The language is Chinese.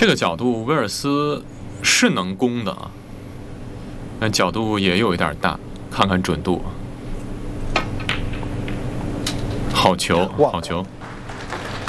这个角度威尔斯是能攻的啊，但角度也有一点大，看看准度。好球，好球！